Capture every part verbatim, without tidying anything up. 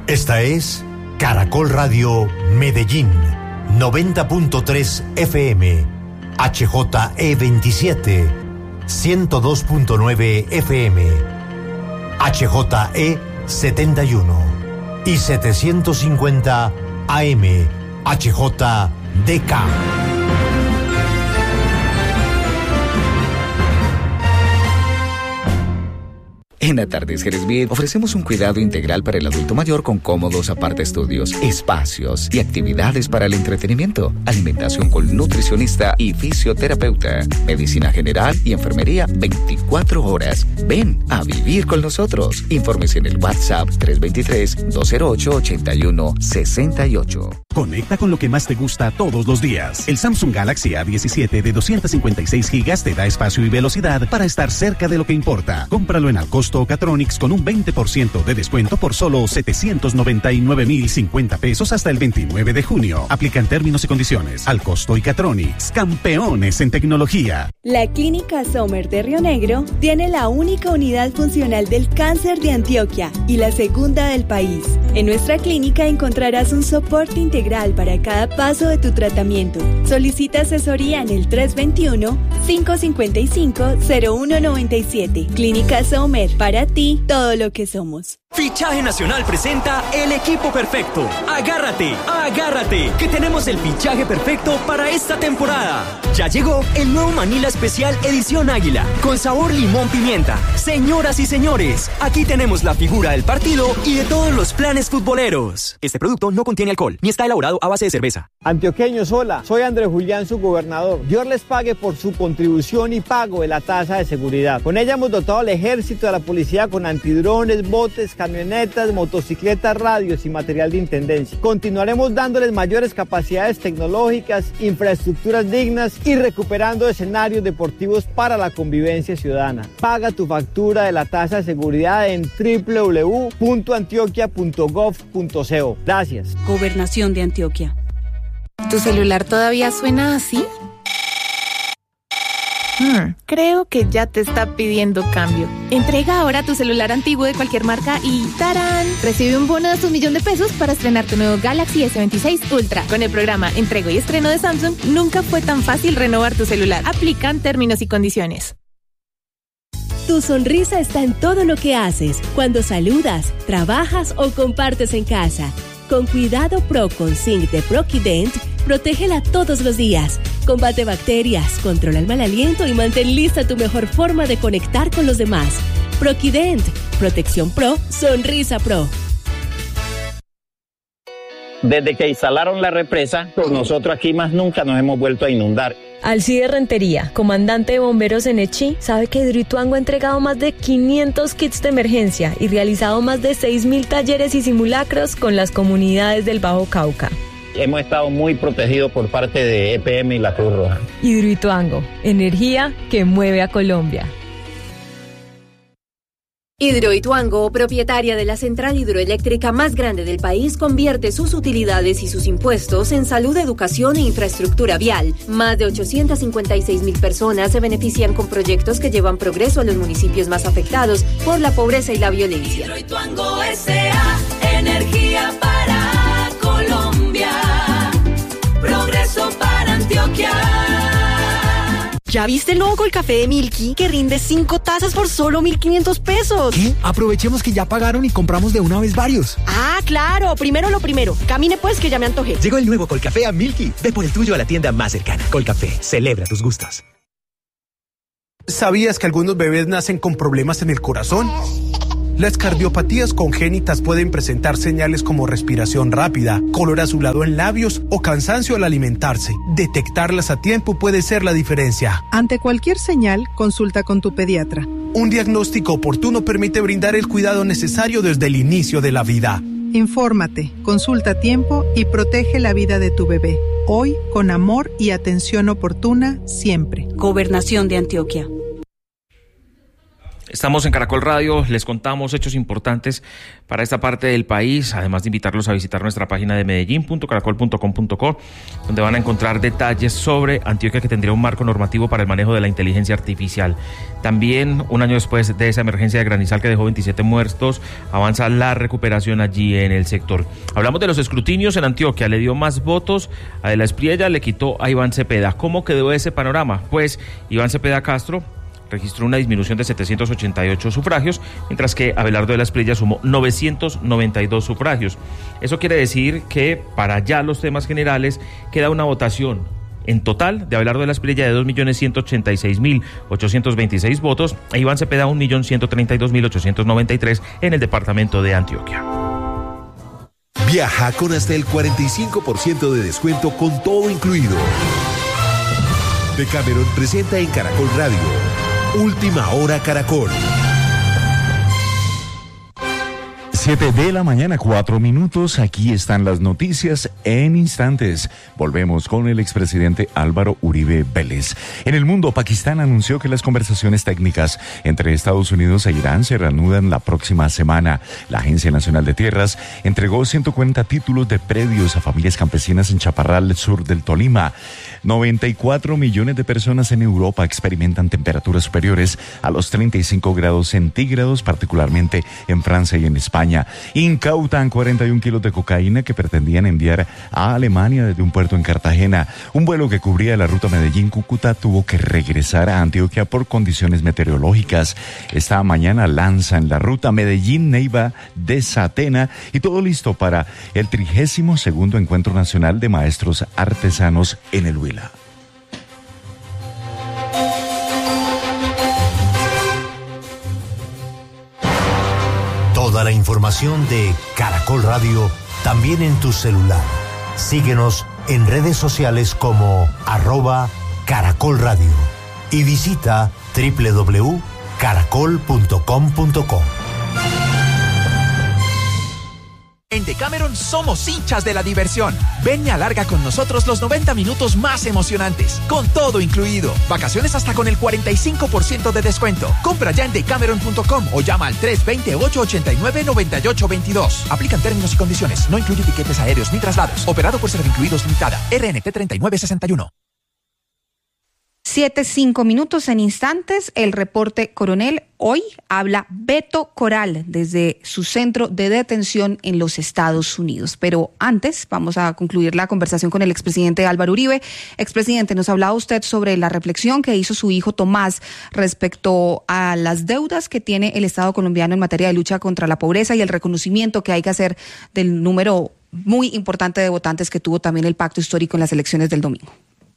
Esta es Caracol Radio Medellín, noventa punto tres F M, H J E veintisiete, ciento dos punto nueve F M, H J E setenta y uno y setecientos cincuenta A M, H J D K. En Atardeceres Bien ofrecemos un cuidado integral para el adulto mayor con cómodos apartaestudios, espacios y actividades para el entretenimiento, alimentación con nutricionista y fisioterapeuta, medicina general y enfermería veinticuatro horas. Ven a vivir con nosotros. Infórmese en el WhatsApp tres dos tres, dos cero ocho, ocho uno seis ocho. Conecta con lo que más te gusta todos los días. El Samsung Galaxy A diecisiete de doscientos cincuenta y seis gigas te da espacio y velocidad para estar cerca de lo que importa. Cómpralo en Alcosto Catronics con un veinte por ciento de descuento por solo setecientos noventa y nueve mil cincuenta pesos hasta el veintinueve de junio. Aplican términos y condiciones. Alcosto y Catronics, campeones en tecnología. La Clínica Sommer de Río Negro tiene la única unidad funcional del cáncer de Antioquia y la segunda del país. En nuestra clínica encontrarás un soporte integral para cada paso de tu tratamiento. Solicita asesoría en el tres dos uno, cinco cinco cinco, cero uno nueve siete. Clínica Sommer, para ti todo lo que somos. Fichaje Nacional presenta el equipo perfecto. Agárrate, agárrate, que tenemos el fichaje perfecto para esta temporada. Ya llegó el nuevo Manila Especial Edición Águila, con sabor limón pimienta. Señoras y señores, aquí tenemos la figura del partido y de todos los planes futboleros. Este producto no contiene alcohol, ni está elaborado a base de cerveza. Antioqueños, hola, soy Andrés Julián, su gobernador. Dios les pague por su contribución y pago de la tasa de seguridad. Con ella hemos dotado al ejército de la policía con antidrones, botes, camionetas, motocicletas, radios y material de intendencia. Continuaremos dándoles mayores capacidades tecnológicas, infraestructuras dignas y recuperando escenarios deportivos para la convivencia ciudadana. Paga tu factura de la tasa de seguridad en doble u doble u doble u punto antioquia punto gov punto co. Gracias. Gobernación de Antioquia. ¿Tu celular todavía suena así? Hmm, creo que ya te está pidiendo cambio. Entrega ahora tu celular antiguo de cualquier marca y ¡tarán! Recibe un bono de hasta un millón de pesos para estrenar tu nuevo Galaxy ese veintiséis Ultra. Con el programa Entrego y Estreno de Samsung, nunca fue tan fácil renovar tu celular. Aplican términos y condiciones. Tu sonrisa está en todo lo que haces, cuando saludas, trabajas o compartes en casa. Con Cuidado Pro con Zinc de Proquident, protégela todos los días. Combate bacterias, controla el mal aliento y mantén lista tu mejor forma de conectar con los demás. Proquident, protección pro, sonrisa pro. Desde que instalaron la represa, pues nosotros aquí más nunca nos hemos vuelto a inundar. Alcide Rentería, comandante de bomberos en Echí, sabe que Hidroituango ha entregado más de quinientos kits de emergencia y realizado más de seis mil talleres y simulacros con las comunidades del Bajo Cauca. Hemos estado muy protegidos por parte de E P M y la Cruz Roja. Hidroituango, energía que mueve a Colombia. Hidroituango, propietaria de la central hidroeléctrica más grande del país, convierte sus utilidades y sus impuestos en salud, educación e infraestructura vial. Más de ochocientas cincuenta y seis mil personas se benefician con proyectos que llevan progreso a los municipios más afectados por la pobreza y la violencia. Hidroituango S A, energía para Colombia, progreso para Antioquia. ¿Ya viste el nuevo Colcafé de Milky que rinde cinco tazas por solo mil quinientos pesos? ¿Qué? Aprovechemos que ya pagaron y compramos de una vez varios. Ah, claro. Primero lo primero. Camine pues que ya me antojé. Llegó el nuevo Colcafé a Milky. Ve por el tuyo a la tienda más cercana. Colcafé, celebra tus gustos. ¿Sabías que algunos bebés nacen con problemas en el corazón? Las cardiopatías congénitas pueden presentar señales como respiración rápida, color azulado en labios o cansancio al alimentarse. Detectarlas a tiempo puede ser la diferencia. Ante cualquier señal, consulta con tu pediatra. Un diagnóstico oportuno permite brindar el cuidado necesario desde el inicio de la vida. Infórmate, consulta a tiempo y protege la vida de tu bebé. Hoy, con amor y atención oportuna, siempre. Gobernación de Antioquia. Estamos en Caracol Radio, les contamos hechos importantes para esta parte del país, además de invitarlos a visitar nuestra página de medellín punto caracol punto com punto co, donde van a encontrar detalles sobre Antioquia, que tendría un marco normativo para el manejo de la inteligencia artificial. También, un año después de esa emergencia de granizal que dejó veintisiete muertos, avanza la recuperación allí en el sector. Hablamos de los escrutinios en Antioquia, le dio más votos a De la Espriella, le quitó a Iván Cepeda. ¿Cómo quedó ese panorama? Pues Iván Cepeda Castro registró una disminución de setecientos ochenta y ocho sufragios, mientras que Abelardo de la Espriella sumó novecientos noventa y dos sufragios. Eso quiere decir que para ya los temas generales queda una votación en total de Abelardo de la Espriella de dos millones ciento ochenta y seis mil ochocientos veintiséis votos e Iván Cepeda un millón ciento treinta y dos mil ochocientos noventa y tres en el departamento de Antioquia. Viaja con hasta el cuarenta y cinco por ciento de descuento con todo incluido. Decameron presenta en Caracol Radio Última Hora Caracol. Siete de la mañana, cuatro minutos. Aquí están las noticias en instantes. Volvemos con el expresidente Álvaro Uribe Vélez. En el mundo, Pakistán anunció que las conversaciones técnicas entre Estados Unidos e Irán se reanudan la próxima semana. La Agencia Nacional de Tierras entregó ciento cuarenta títulos de predios a familias campesinas en Chaparral, sur del Tolima. noventa y cuatro millones de personas en Europa experimentan temperaturas superiores a los treinta y cinco grados centígrados, particularmente en Francia y en España. Incautan cuarenta y un kilos de cocaína que pretendían enviar a Alemania desde un puerto en Cartagena. Un vuelo que cubría la ruta Medellín-Cúcuta tuvo que regresar a Antioquia por condiciones meteorológicas. Esta mañana lanzan la ruta Medellín-Neiva de Satena y todo listo para el trigésimo segundo Encuentro Nacional de Maestros Artesanos en el Huila. Toda la información de Caracol Radio también en tu celular. Síguenos en redes sociales como arroba Caracol Radio y visita doble u doble u doble u punto caracol punto com punto co. En Decameron somos hinchas de la diversión. Ven y alarga con nosotros los noventa minutos más emocionantes, con todo incluido. Vacaciones hasta con el cuarenta y cinco por ciento de descuento. Compra ya en decameron punto com o llama al tres dos cero, ocho ocho nueve, nueve ocho dos dos. Aplican términos y condiciones. No incluye tiquetes aéreos ni traslados. Operado por Servincluidos Limitada. R N T treinta y nueve sesenta y uno. Siete, cinco minutos en instantes, el reporte Coronel. Hoy habla Beto Coral desde su centro de detención en los Estados Unidos. Pero antes vamos a concluir la conversación con el expresidente Álvaro Uribe. Expresidente, nos hablaba usted sobre la reflexión que hizo su hijo Tomás respecto a las deudas que tiene el Estado colombiano en materia de lucha contra la pobreza y el reconocimiento que hay que hacer del número muy importante de votantes que tuvo también el pacto histórico en las elecciones del domingo.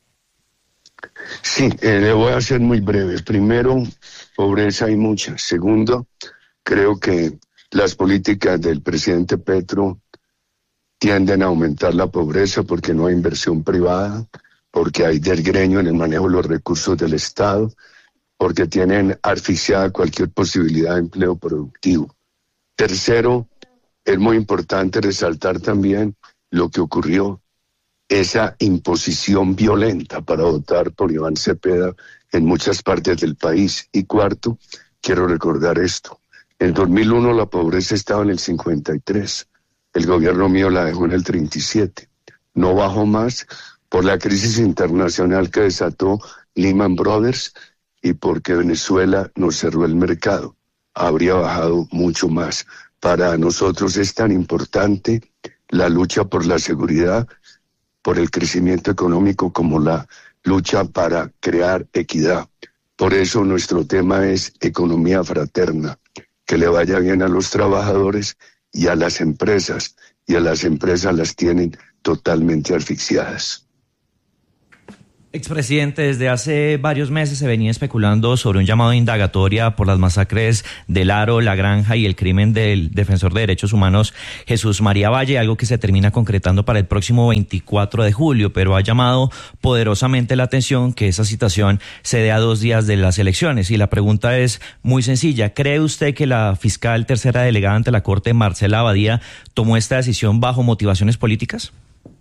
Sí, eh, le voy a ser muy breve. Primero, pobreza hay mucha. Segundo, creo que las políticas del presidente Petro tienden a aumentar la pobreza porque no hay inversión privada, porque hay desgreño en el manejo de los recursos del Estado, porque tienen asfixiada cualquier posibilidad de empleo productivo. Tercero, es muy importante resaltar también lo que ocurrió, esa imposición violenta para votar por Iván Cepeda en muchas partes del país. Y cuarto, quiero recordar esto. En dos mil uno la pobreza estaba en el cincuenta y tres. El gobierno mío la dejó en el treinta y siete. No bajó más por la crisis internacional que desató Lehman Brothers y porque Venezuela nos cerró el mercado. Habría bajado mucho más. Para nosotros es tan importante la lucha por la seguridad, por el crecimiento económico, como la lucha para crear equidad. Por eso nuestro tema es economía fraterna, que le vaya bien a los trabajadores y a las empresas, y a las empresas las tienen totalmente asfixiadas. Expresidente, desde hace varios meses se venía especulando sobre un llamado de indagatoria por las masacres del Aro, La Granja y el crimen del defensor de derechos humanos Jesús María Valle, algo que se termina concretando para el próximo veinticuatro de julio, pero ha llamado poderosamente la atención que esa citación se dé a dos días de las elecciones. Y la pregunta es muy sencilla: ¿cree usted que la fiscal tercera delegada ante la Corte, Marcela Abadía, tomó esta decisión bajo motivaciones políticas?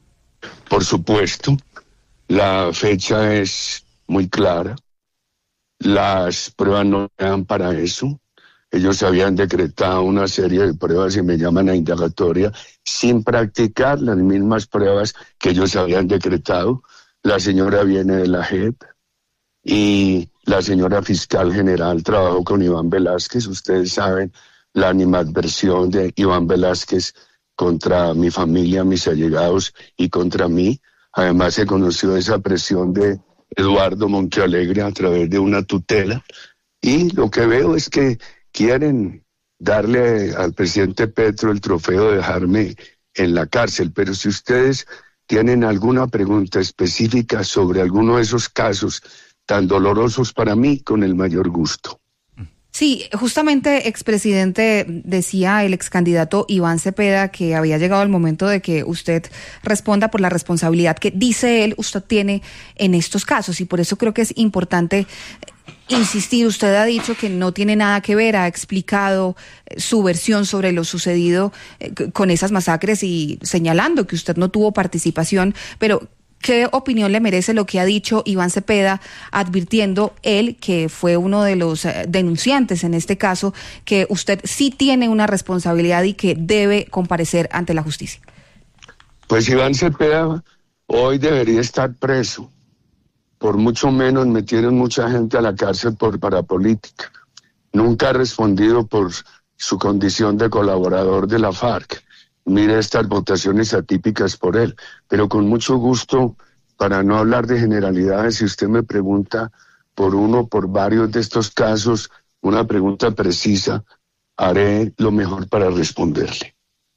Por supuesto. La fecha es muy clara. las pruebas no eran para eso. Ellos habían decretado una serie de pruebas y me llaman a indagatoria sin practicar las mismas pruebas que ellos habían decretado. La señora viene de la J E P y la señora fiscal general trabajó con Iván Velázquez. Ustedes saben la animadversión de Iván Velázquez contra mi familia, mis allegados y contra mí. Además se conoció esa presión de Eduardo Montealegre a través de una tutela. Y lo que veo es que quieren darle al presidente Petro el trofeo de dejarme en la cárcel, pero si ustedes tienen alguna pregunta específica sobre alguno de esos casos tan dolorosos para mí, con el mayor gusto. Sí, justamente, expresidente, decía el excandidato Iván Cepeda que había llegado el momento de que usted responda por la responsabilidad que, dice él, usted tiene en estos casos, y por eso creo que es importante insistir. Usted ha dicho que no tiene nada que ver, ha explicado su versión sobre lo sucedido con esas masacres y señalando que usted no tuvo participación, pero ¿qué opinión le merece lo que ha dicho Iván Cepeda, advirtiendo él, que fue uno de los denunciantes en este caso, que usted sí tiene una responsabilidad y que debe comparecer ante la justicia? Pues Iván Cepeda hoy debería estar preso. Por mucho menos metieron mucha gente a la cárcel por parapolítica. Nunca ha respondido por su condición de colaborador de la FARC. Mire estas votaciones atípicas por él. Pero con mucho gusto, para no hablar de generalidades, si usted me pregunta por uno, por varios de estos casos, una pregunta precisa, haré lo mejor para responderle.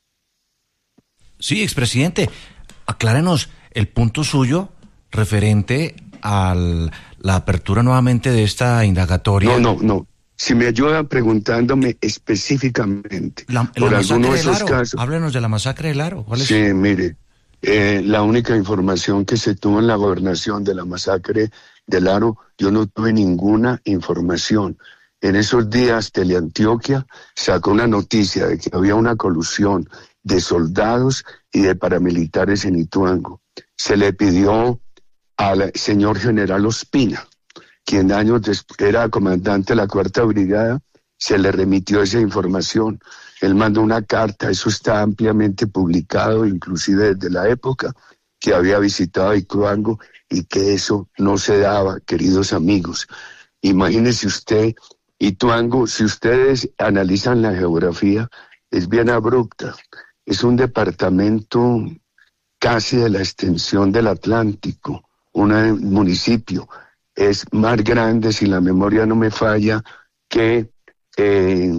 Sí, expresidente, aclárenos el punto suyo referente a la apertura nuevamente de esta indagatoria. No, no, no. Si me ayudan preguntándome específicamente la, por la alguno de esos Aro. casos. Háblenos de la masacre del Aro. ¿Cuál es? Sí, mire, eh, la única información que se tuvo en la gobernación de la masacre del Aro, yo no tuve ninguna información. En esos días Teleantioquia sacó una noticia de que había una colusión de soldados y de paramilitares en Ituango. Se le pidió al señor general Ospina, quien años después era comandante de la cuarta brigada, se le remitió esa información. Él mandó una carta, eso está ampliamente publicado, inclusive desde la época que había visitado Ituango, y que eso no se daba, queridos amigos. Imagínese usted, Ituango, si ustedes analizan la geografía, es bien abrupta. Es un departamento casi de la extensión del Atlántico, un municipio. Es más grande, si la memoria no me falla, que, eh,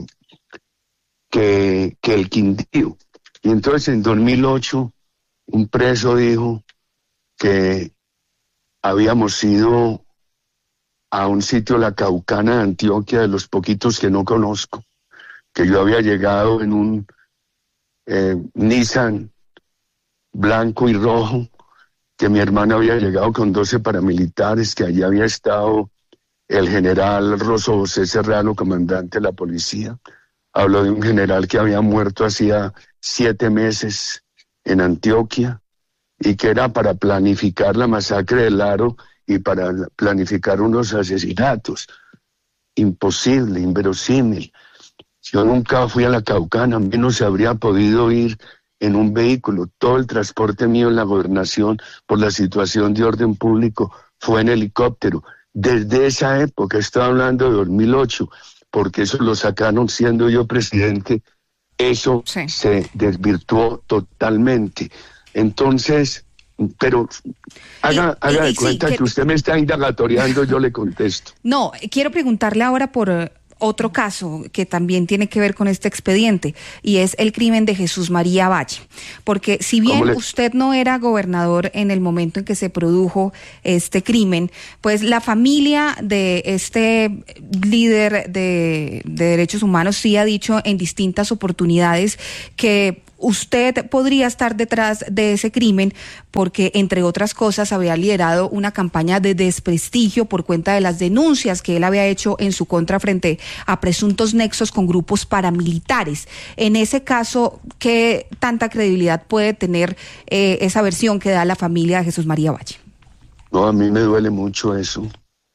que, que el Quindío. Y entonces en dos mil ocho un preso dijo que habíamos ido a un sitio, la Caucana de Antioquia, de los poquitos que no conozco, que yo había llegado en un eh, Nissan blanco y rojo, que mi hermano había llegado con doce paramilitares, que allí había estado el general Rosso José Serrano, comandante de la policía. Habló de un general que había muerto hacía siete meses en Antioquia y que era para planificar la masacre del Aro y para planificar unos asesinatos. Imposible, inverosímil. Yo nunca fui a la Caucana, menos se habría podido ir en un vehículo. Todo el transporte mío en la gobernación por la situación de orden público fue en helicóptero. Desde esa época, estoy hablando de dos mil ocho, porque eso lo sacaron siendo yo presidente, eso sí. Se desvirtuó totalmente. Entonces, pero haga, y, haga y, de cuenta sí, que, que usted me está indagatoriando, yo le contesto. No, quiero preguntarle ahora por otro caso que también tiene que ver con este expediente, y es el crimen de Jesús María Valle, porque si bien le... usted no era gobernador en el momento en que se produjo este crimen, pues la familia de este líder de, de derechos humanos sí ha dicho en distintas oportunidades que usted podría estar detrás de ese crimen porque, entre otras cosas, había liderado una campaña de desprestigio por cuenta de las denuncias que él había hecho en su contra frente a presuntos nexos con grupos paramilitares. En ese caso, ¿qué tanta credibilidad puede tener eh, esa versión que da la familia de Jesús María Valle? No, a mí me duele mucho eso,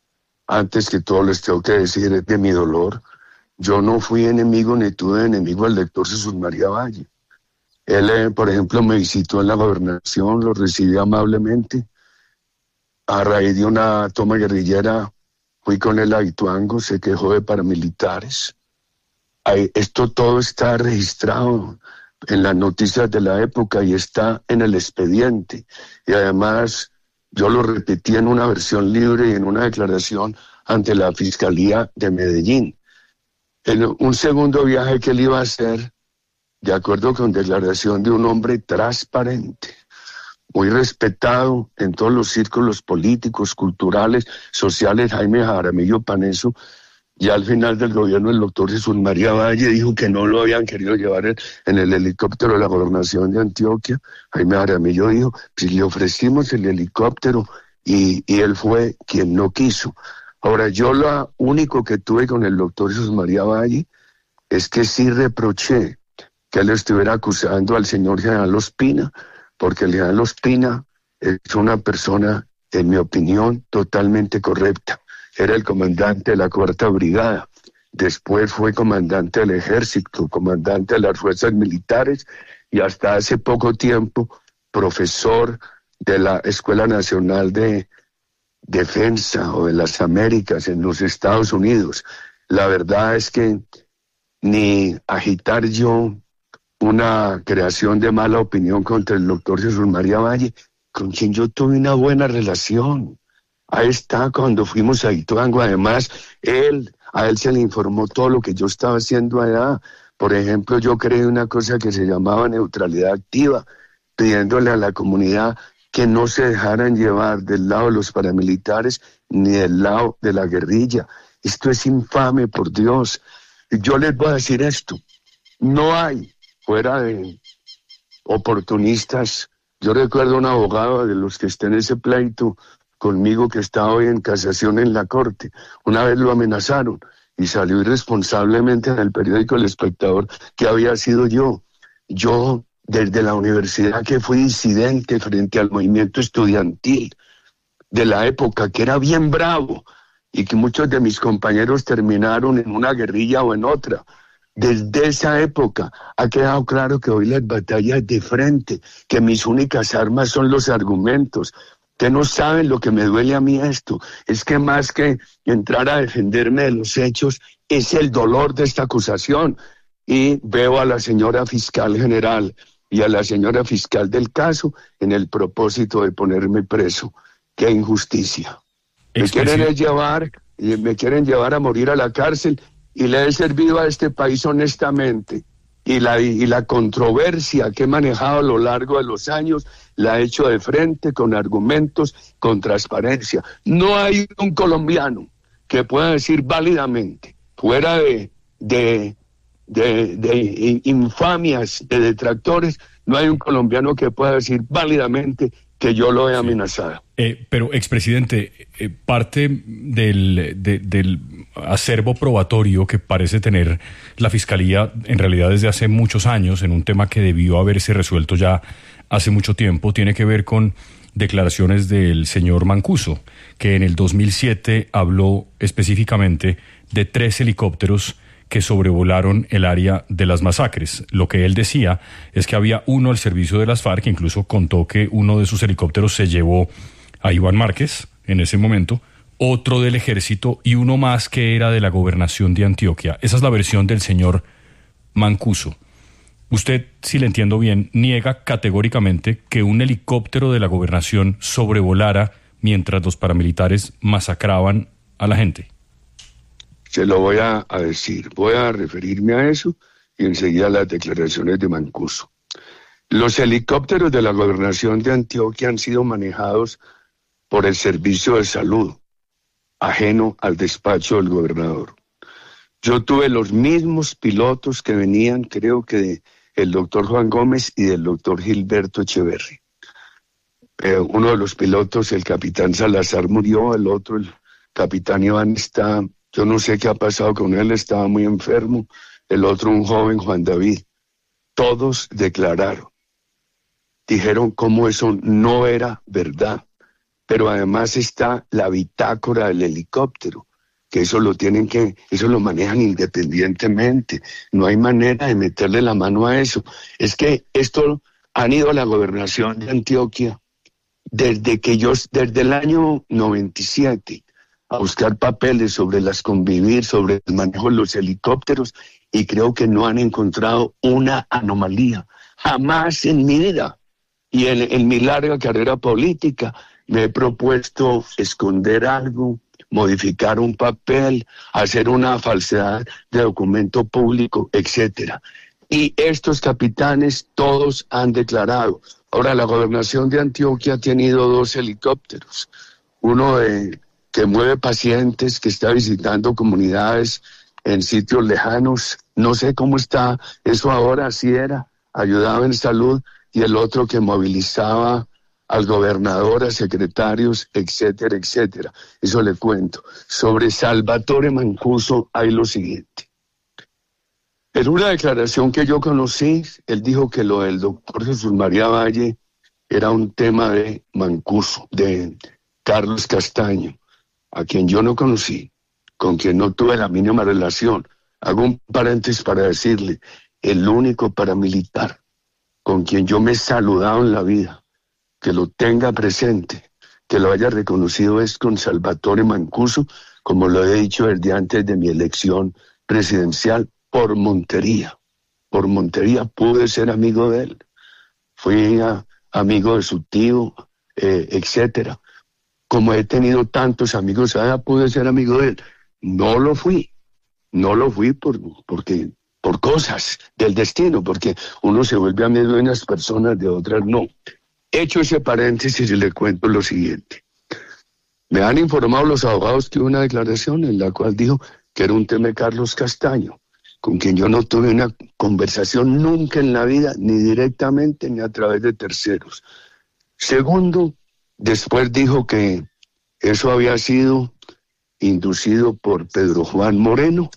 antes que todo les tengo que decir de mi dolor. Yo no fui enemigo ni tuve enemigo al doctor Jesús María Valle. Él, eh, por ejemplo, me visitó en la gobernación, lo recibí amablemente. A raíz de una toma guerrillera, fui con él a Ituango, se quejó de paramilitares. Ahí, esto todo está registrado en las noticias de la época y está en el expediente. Y además, yo lo repetí en una versión libre y en una declaración ante la Fiscalía de Medellín. En un segundo viaje que él iba a hacer, de acuerdo con declaración de un hombre transparente, muy respetado en todos los círculos políticos, culturales, sociales, Jaime Jaramillo Paneso, ya al final del gobierno el doctor Jesús María Valle dijo que no lo habían querido llevar en, en el helicóptero de la gobernación de Antioquia. Jaime Jaramillo dijo, si le ofrecimos el helicóptero y, y él fue quien no quiso. Ahora, yo lo único que tuve con el doctor Jesús María Valle es que sí reproché que él estuviera acusando al señor general Ospina, porque el general Ospina es una persona, en mi opinión, totalmente correcta. Era el comandante de la Cuarta Brigada, después fue comandante del Ejército, comandante de las Fuerzas Militares y hasta hace poco tiempo profesor de la Escuela Nacional de Defensa o de las Américas en los Estados Unidos. La verdad es que ni agitar yo una creación de mala opinión contra el doctor Jesús María Valle, con quien yo tuve una buena relación. Ahí está, cuando fuimos a Ituango, además, él, a él se le informó todo lo que yo estaba haciendo allá. Por ejemplo, yo creé una cosa que se llamaba neutralidad activa, pidiéndole a la comunidad que no se dejaran llevar del lado de los paramilitares ni del lado de la guerrilla. Esto es infame, por Dios. Yo les voy a decir esto, no hay, fuera de oportunistas, yo recuerdo un abogado de los que está en ese pleito conmigo que está hoy en casación en la corte, una vez lo amenazaron y salió irresponsablemente en el periódico El Espectador que había sido yo. Yo, desde la universidad que fui disidente frente al movimiento estudiantil de la época, que era bien bravo, y que muchos de mis compañeros terminaron en una guerrilla o en otra. Desde esa época ha quedado claro que hoy las batallas de frente, que mis únicas armas son los argumentos. Ustedes no saben lo que me duele a mí esto, es que más que entrar a defenderme de los hechos, es el dolor de esta acusación. Y veo a la señora fiscal general y a la señora fiscal del caso en el propósito de ponerme preso. ¡Qué injusticia! Me quieren llevar, me quieren llevar a morir a la cárcel y le he servido a este país honestamente. Y la, y la controversia que he manejado a lo largo de los años la he hecho de frente, con argumentos, con transparencia. No hay un colombiano que pueda decir válidamente, fuera de, de, de, de infamias, de detractores, no hay un colombiano que pueda decir válidamente que yo lo he amenazado. Eh, pero, expresidente, eh, parte del, de, del acervo probatorio que parece tener la Fiscalía, en realidad desde hace muchos años, en un tema que debió haberse resuelto ya hace mucho tiempo, tiene que ver con declaraciones del señor Mancuso, que en el dos mil siete habló específicamente de tres helicópteros que sobrevolaron el área de las masacres. Lo que él decía es que había uno al servicio de las FARC, que incluso contó que uno de sus helicópteros se llevó a Iván Márquez en ese momento, otro del ejército y uno más que era de la gobernación de Antioquia. Esa es la versión del señor Mancuso. Usted, si le entiendo bien, niega categóricamente que un helicóptero de la gobernación sobrevolara mientras los paramilitares masacraban a la gente. Se lo voy a, a decir, voy a referirme a eso y enseguida a las declaraciones de Mancuso. Los helicópteros de la gobernación de Antioquia han sido manejados por el Servicio de Salud, ajeno al despacho del gobernador. Yo tuve los mismos pilotos que venían, creo que del doctor Juan Gómez y del doctor Gilberto Echeverri. Eh, uno de los pilotos, el capitán Salazar, murió, el otro, el capitán Iván, está... Yo no sé qué ha pasado con él, estaba muy enfermo. El otro, un joven, Juan David. Todos declararon. Dijeron cómo eso no era verdad. pero además está la bitácora del helicóptero, que eso lo tienen que, eso lo manejan independientemente. No hay manera de meterle la mano a eso. Es que esto han ido a la gobernación de Antioquia desde que yo, desde el año noventa y siete, a buscar papeles sobre las convivir, sobre el manejo de los helicópteros, y creo que no han encontrado una anomalía. Jamás en mi vida. Y en, en mi larga carrera política me he propuesto esconder algo, modificar un papel, hacer una falsedad de documento público, etcétera. Y estos capitanes todos han declarado. Ahora, la gobernación de Antioquia ha tenido dos helicópteros. Uno de, que mueve pacientes, que está visitando comunidades en sitios lejanos. No sé cómo está eso ahora, así era, ayudaba en salud. Y el otro que movilizaba al gobernador, a secretarios, etcétera, etcétera. Eso le cuento. Sobre Salvatore Mancuso hay lo siguiente. En una declaración que yo conocí, él dijo que lo del doctor Jesús María Valle era un tema de Mancuso, de Carlos Castaño, a quien yo no conocí, con quien no tuve la mínima relación. Hago un paréntesis para decirle, el único paramilitar con quien yo me he saludado en la vida, que lo tenga presente, que lo haya reconocido, es con Salvatore Mancuso, como lo he dicho desde antes de mi elección presidencial, por Montería. Por Montería pude ser amigo de él. Fui a, amigo de su tío, eh, etcétera. Como he tenido tantos amigos allá, pude ser amigo de él. No lo fui. No lo fui por, porque, por cosas del destino, porque uno se vuelve amigo de unas personas, de otras no. Hecho ese paréntesis y le cuento lo siguiente. Me han informado los abogados que hubo una declaración en la cual dijo que era un tema de Carlos Castaño, con quien yo no tuve una conversación nunca en la vida, ni directamente ni a través de terceros. Segundo, después dijo que eso había sido inducido por Pedro Juan Moreno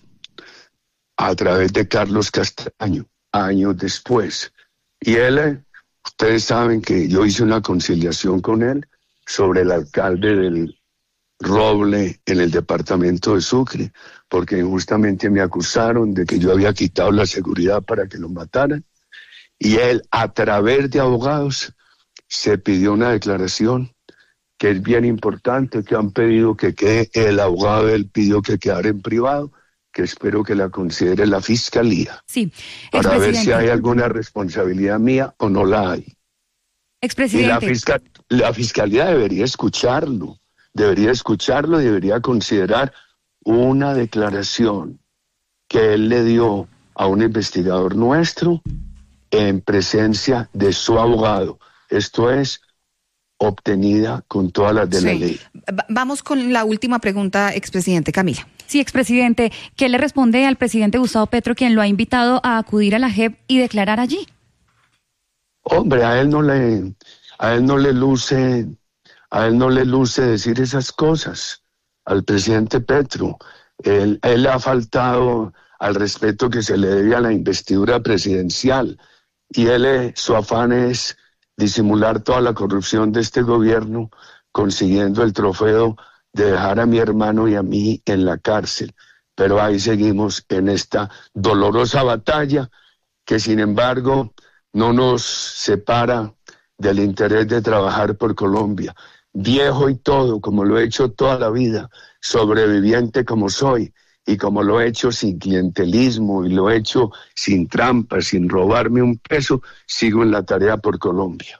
a través de Carlos Castaño, años después. Y él, ustedes saben que yo hice una conciliación con él sobre el alcalde del Roble en el departamento de Sucre, porque injustamente me acusaron de que yo había quitado la seguridad para que lo mataran, y él, a través de abogados, se pidió una declaración que es bien importante, que han pedido que quede, el abogado él pidió que quedara en privado, que espero que la considere la Fiscalía, sí, para ver si hay alguna responsabilidad mía o no la hay. Expresidente. Y la, fiscal, la Fiscalía debería escucharlo, debería escucharlo y debería considerar una declaración que él le dio a un investigador nuestro en presencia de su abogado. Esto es, obtenida con todas las de sí. la ley. Vamos con la última pregunta, expresidente. Camila. Sí, expresidente, ¿qué le responde al presidente Gustavo Petro, quien lo ha invitado a acudir a la J E P y declarar allí? Hombre, a él no le, a él no le luce, a él no le luce decir esas cosas. Al presidente Petro, él, él ha faltado al respeto que se le debe a la investidura presidencial, y él, su afán es disimular toda la corrupción de este gobierno, consiguiendo el trofeo de dejar a mi hermano y a mí en la cárcel. Pero ahí seguimos en esta dolorosa batalla que, sin embargo, no nos separa del interés de trabajar por Colombia. Viejo y todo, como lo he hecho toda la vida, sobreviviente como soy, y como lo he hecho sin clientelismo y lo he hecho sin trampas, sin robarme un peso, sigo en la tarea por Colombia.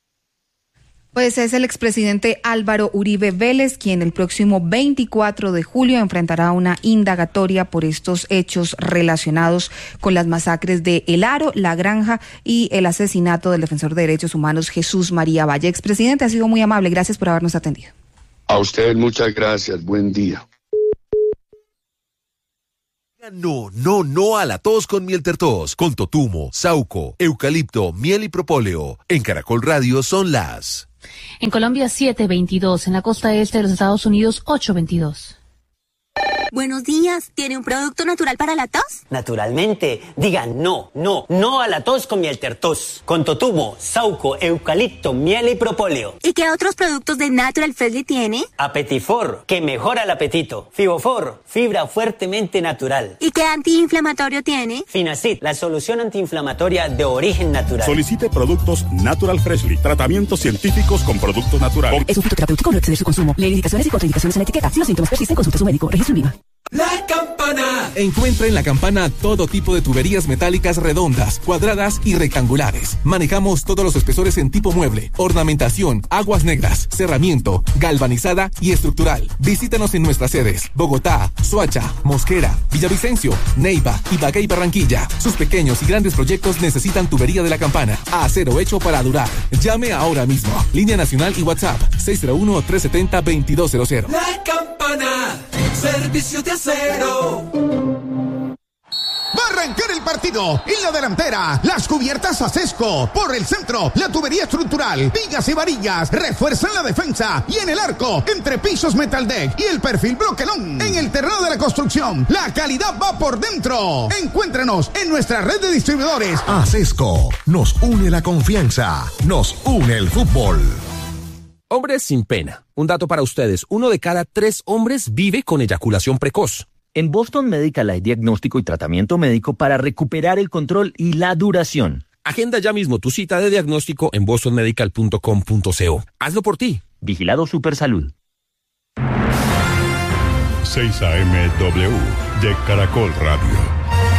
Pues es el expresidente Álvaro Uribe Vélez, quien el próximo veinticuatro de julio enfrentará una indagatoria por estos hechos relacionados con las masacres de El Aro, La Granja y el asesinato del defensor de derechos humanos Jesús María Valle. Expresidente, ha sido muy amable. Gracias por habernos atendido. A ustedes muchas gracias. Buen día. No, no, no a la tos con miel tertos, con totumo, sauco, eucalipto, miel y propóleo. En Caracol Radio son las... En Colombia siete veintidós, en la costa este de los Estados Unidos ocho veintidós. Buenos días. ¿Tiene un producto natural para la tos? Naturalmente. Digan no, no, no a la tos con miel tertos. Con totumo, sauco, eucalipto, miel y propóleo. ¿Y qué otros productos de Natural Freshly tiene? Apetifor, que mejora el apetito. Fibofor, fibra fuertemente natural. ¿Y qué antiinflamatorio tiene? Finacid, la solución antiinflamatoria de origen natural. Solicite productos Natural Freshly. Tratamientos científicos con productos naturales. Es un fitoterapéutico, no exceder su consumo. Lee indicaciones y contraindicaciones en la etiqueta. Si los síntomas persisten, consulte a su médico. Registro INVIMA. La Campana. Encuentra en La Campana todo tipo de tuberías metálicas redondas, cuadradas y rectangulares. Manejamos todos los espesores en tipo mueble, ornamentación, aguas negras, cerramiento, galvanizada y estructural. Visítanos en nuestras sedes: Bogotá, Soacha, Mosquera, Villavicencio, Neiva, Ibagué y Barranquilla. Sus pequeños y grandes proyectos necesitan tubería de La Campana. Acero hecho para durar. Llame ahora mismo. Línea nacional y WhatsApp seis cero uno, tres siete cero, dos dos cero cero. La Campana. Servicio de acero. Va a arrancar el partido. En la delantera, las cubiertas Acesco. Por el centro, la tubería estructural, vigas y varillas refuerzan la defensa. Y en el arco, entre pisos Metaldeck y el perfil Broquelón. En el terreno de la construcción, la calidad va por dentro. Encuéntrenos en nuestra red de distribuidores. Acesco, nos une la confianza, nos une el fútbol. Hombres sin pena. Un dato para ustedes. Uno de cada tres hombres vive con eyaculación precoz. En Boston Medical hay diagnóstico y tratamiento médico para recuperar el control y la duración. Agenda ya mismo tu cita de diagnóstico en boston medical punto com punto co. Hazlo por ti. Vigilado Supersalud. seis A M W de Caracol Radio.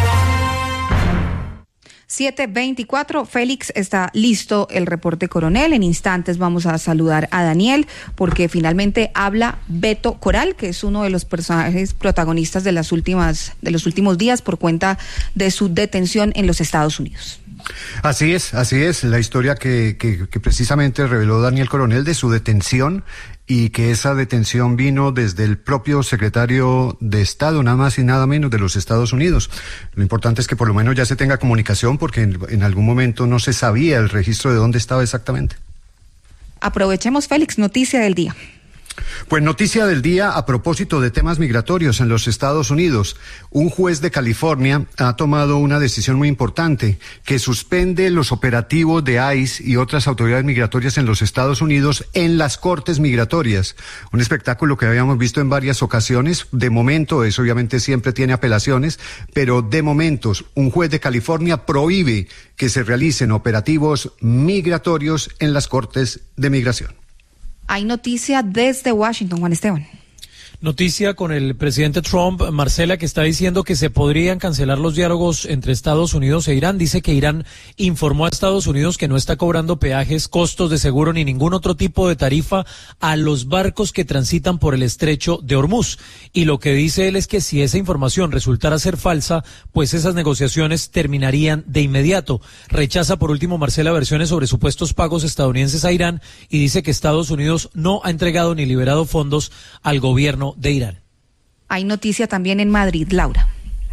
siete veinticuatro, Félix, está listo el reporte coronel. En instantes vamos a saludar a Daniel porque finalmente habla Beto Coral, que es uno de los personajes protagonistas de las últimas, de los últimos días por cuenta de su detención en los Estados Unidos. Así es, así es, la historia que, que, que precisamente reveló Daniel Coronel de su detención, y que esa detención vino desde el propio secretario de Estado, nada más y nada menos, de los Estados Unidos. Lo importante es que por lo menos ya se tenga comunicación, porque en, en algún momento no se sabía el registro de dónde estaba exactamente. Aprovechemos, Félix, noticia del día. Pues noticia del día a propósito de temas migratorios en los Estados Unidos. Un juez de California ha tomado una decisión muy importante que suspende los operativos de ICE y otras autoridades migratorias en los Estados Unidos en las cortes migratorias. Un espectáculo que habíamos visto en varias ocasiones. De momento, eso obviamente siempre tiene apelaciones, pero de momentos un juez de California prohíbe que se realicen operativos migratorios en las cortes de migración. Hay noticia desde Washington, Juan Esteban. Noticia con el presidente Trump, Marcela, que está diciendo que se podrían cancelar los diálogos entre Estados Unidos e Irán. Dice que Irán informó a Estados Unidos que no está cobrando peajes, costos de seguro ni ningún otro tipo de tarifa a los barcos que transitan por el estrecho de Hormuz. Y lo que dice él es que si esa información resultara ser falsa, pues esas negociaciones terminarían de inmediato. Rechaza, por último, Marcela, versiones sobre supuestos pagos estadounidenses a Irán y dice que Estados Unidos no ha entregado ni liberado fondos al gobierno de Irán. Hay noticia también en Madrid, Laura.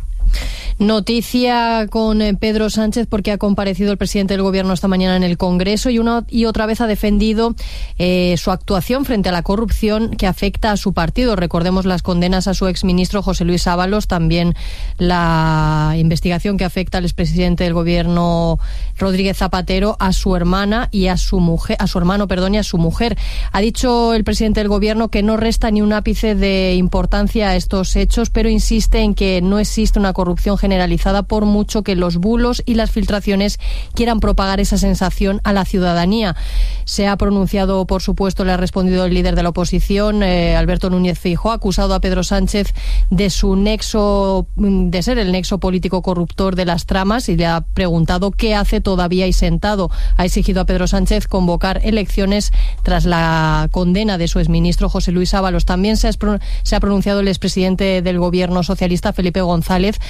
Noticia con Pedro Sánchez porque ha comparecido el presidente del Gobierno esta mañana en el Congreso y una y otra vez ha defendido eh, su actuación frente a la corrupción que afecta a su partido. Recordemos las condenas a su exministro José Luis Ábalos, también la investigación que afecta al expresidente del Gobierno Rodríguez Zapatero, a su hermana y a su mujer, a su hermano, perdón, y a su mujer. Ha dicho el presidente del Gobierno que no resta ni un ápice de importancia a estos hechos, pero insiste en que no existe una corrupción general generalizada por mucho que los bulos y las filtraciones quieran propagar esa sensación a la ciudadanía. Se ha pronunciado, por supuesto, le ha respondido el líder de la oposición, eh, Alberto Núñez Feijóo, ha acusado a Pedro Sánchez de su nexo, de ser el nexo político corruptor de las tramas y le ha preguntado qué hace todavía ahí sentado. Ha exigido a Pedro Sánchez convocar elecciones tras la condena de su exministro José Luis Ábalos. También se ha, se ha pronunciado el expresidente del Gobierno socialista, Felipe González, ha dicho